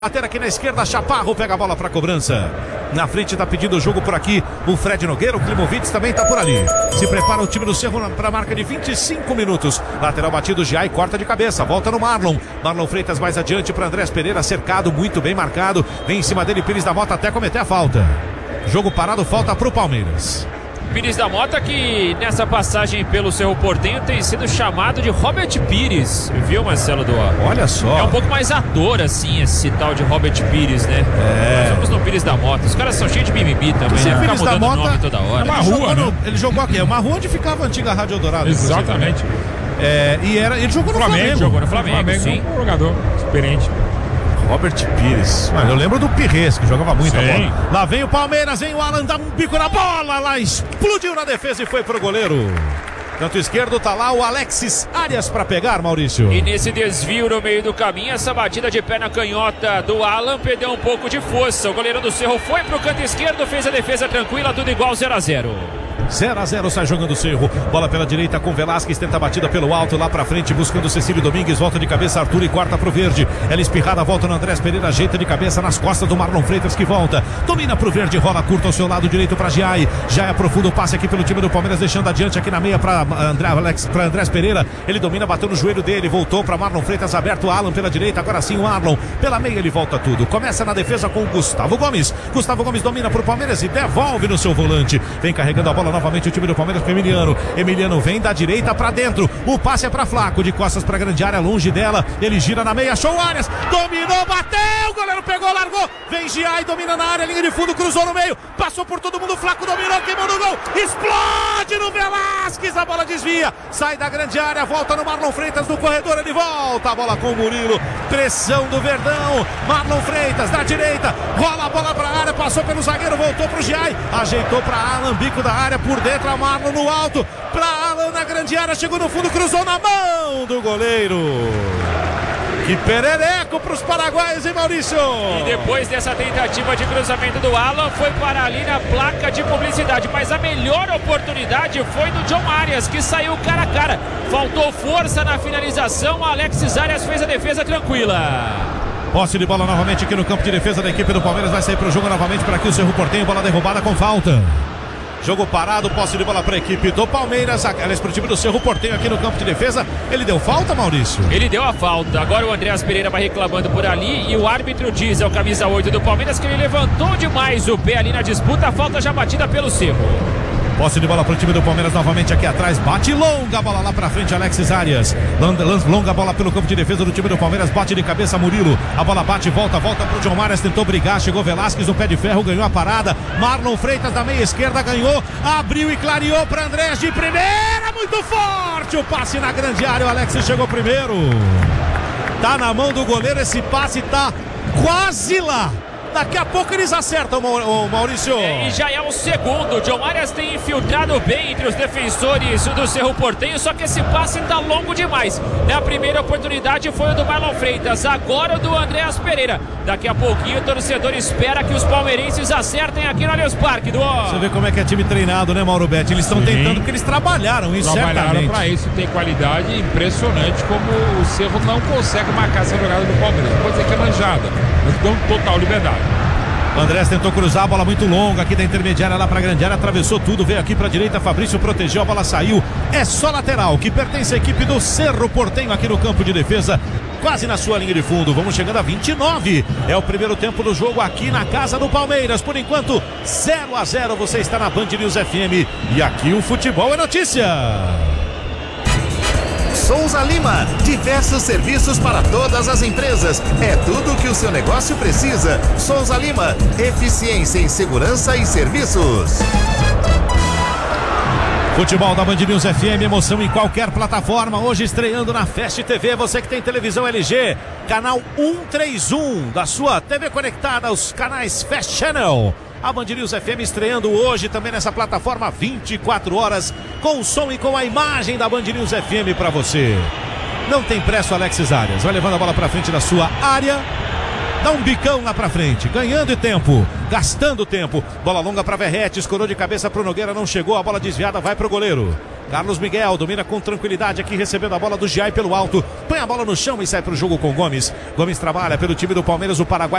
Bater aqui na esquerda, Chaparro pega a bola para cobrança. Na frente tá pedindo o jogo por aqui o Fred Nogueira, o Klimovitz também tá por ali. Se prepara o time do Cerro para a marca de 25 minutos. Lateral batido, Giai corta de cabeça, volta no Marlon. Marlon Freitas mais adiante para Andrés Pereira, cercado, muito bem marcado. Vem em cima dele, Pires da Mota até cometer a falta. Jogo parado, falta pro Palmeiras. Pires da Mota, que nessa passagem pelo Cerro Porteño tem sido chamado de Robert Pires, viu, Marcelo Duó? Olha só. É um pouco mais ator, assim, esse tal de Robert Pires, né? Nós somos no Pires da Mota. Os caras são cheios de mimimi também, né? Fica mudando o nome toda hora. É uma rua, né? Ele jogou aqui, é uma rua onde ficava a antiga Rádio Eldorado. Exatamente. Ele jogou no Flamengo. Jogou no Flamengo, sim. Um jogador experiente. Robert Pires. Mano, eu lembro do Pires, que jogava muito a bola. Lá vem o Palmeiras, vem o Alan, dá um bico na bola, lá explodiu na defesa e foi pro goleiro. Canto esquerdo tá lá o Alexis Arias para pegar, Maurício. E nesse desvio no meio do caminho, essa batida de perna canhota do Alan perdeu um pouco de força. O goleiro do Cerro foi pro canto esquerdo, fez a defesa tranquila, tudo igual 0-0. 0-0, sai jogando o Cerro. Bola pela direita com Velasquez, tenta a batida pelo alto, lá pra frente, buscando Cecílio Domingues, volta de cabeça, Arthur e corta pro verde. Ela espirrada, volta no Andrés Pereira, ajeita de cabeça nas costas do Marlon Freitas que volta. Domina pro verde, rola curta ao seu lado direito pra Giai. Giai aprofunda o passe aqui pelo time do Palmeiras, deixando adiante aqui na meia pra Andrés Pereira. Ele domina, bateu no joelho dele, voltou pra Marlon Freitas, aberto o Alan pela direita, agora sim o Marlon. Pela meia ele volta tudo. Começa na defesa com o Gustavo Gomes. Gustavo Gomes domina pro Palmeiras e devolve no seu volante. Vem carregando a bola novamente o time do Palmeiras com Emiliano. Emiliano vem da direita pra dentro. O passe é pra Flaco, de costas pra grande área, longe dela. Ele gira na meia, achou o Arias. Dominou, bateu, o goleiro pegou, largou. Vem Giai, domina na área, linha de fundo, cruzou no meio. Passou por todo mundo, Flaco dominou, queimou no gol. Explode no Velasquez, a bola desvia. Sai da grande área, volta no Marlon Freitas no corredor, ele volta. A bola com o Murilo. Pressão do Verdão. Marlon Freitas da direita. Rola a bola pra área, passou pelo zagueiro, voltou pro Giai. Ajeitou pra Alan, bico da área, por dentro a Marlon no alto, pra Alan na grande área, chegou no fundo, cruzou na mão do goleiro. Que perereco pros paraguaios, hein, Maurício? E depois dessa tentativa de cruzamento do Alan, foi para ali na placa de publicidade, mas a melhor oportunidade foi do John Arias, que saiu cara a cara. Faltou força na finalização, Alexis Arias fez a defesa tranquila. Posse de bola novamente aqui no campo de defesa da equipe do Palmeiras, vai sair pro jogo novamente para aqui o Cerro Porteño, bola derrubada com falta. Jogo parado, posse de bola para a equipe do Palmeiras, aliás, para o time do Cerro Porteño aqui no campo de defesa. Ele deu falta, Maurício? Ele deu a falta. Agora o Andrés Pereira vai reclamando por ali e o árbitro diz, é o camisa 8 do Palmeiras, que ele levantou demais o pé ali na disputa. A falta já batida pelo Cerro. Posse de bola para o time do Palmeiras novamente aqui atrás. Bate longa a bola lá para frente, Alexis Arias. Longa bola pelo campo de defesa do time do Palmeiras. Bate de cabeça Murilo. A bola bate, volta pro John Arias. Tentou brigar, chegou Velasquez no pé de ferro, ganhou a parada. Marlon Freitas da meia esquerda ganhou. Abriu e clareou para Andrés de primeira. Muito forte o passe na grande área. O Alexis chegou primeiro. Tá na mão do goleiro, esse passe tá quase lá. Daqui a pouco eles acertam, o Maurício. E já é o segundo. O John Arias tem infiltrado bem entre os defensores do Cerro Porteño, só que esse passe está longo demais. Na primeira oportunidade foi o do Marlon Freitas, agora o do Andrés Pereira. Daqui a pouquinho o torcedor espera que os palmeirenses acertem aqui no Allianz Parque. Você vê como é que é time treinado, né, Mauro Betti? Eles estão tentando, porque eles trabalharam isso, certamente. Para isso, tem qualidade impressionante, como o Cerro não consegue marcar essa jogada do Palmeiras. Não pode dizer que é manjada, mas dão total liberdade. Andrés tentou cruzar, a bola muito longa aqui da intermediária lá para a grande área, atravessou tudo, veio aqui para a direita, Fabrício protegeu, a bola saiu, é só lateral, que pertence à equipe do Cerro Porteño aqui no campo de defesa, quase na sua linha de fundo. Vamos chegando a 29, é o primeiro tempo do jogo aqui na casa do Palmeiras, por enquanto 0-0, você está na Band News FM e aqui o futebol é notícia. Souza Lima, diversos serviços para todas as empresas. É tudo o que o seu negócio precisa. Souza Lima, eficiência em segurança e serviços. Futebol da Band News FM, emoção em qualquer plataforma. Hoje estreando na Fast TV. Você que tem televisão LG, canal 131 da sua TV conectada, os canais Fast Channel. A Band News FM estreando hoje também nessa plataforma 24 horas com o som e com a imagem da Band News FM para você. Não tem pressa, Alexis Arias. Vai levando a bola para frente da sua área. Dá um bicão lá pra frente, ganhando tempo, gastando tempo. Bola longa para Verrete, escorou de cabeça pro Nogueira, não chegou, a bola desviada vai pro goleiro. Carlos Miguel domina com tranquilidade aqui, recebendo a bola do Giai pelo alto. Põe a bola no chão e sai para o jogo com Gomes. Gomes trabalha pelo time do Palmeiras, o Paraguai.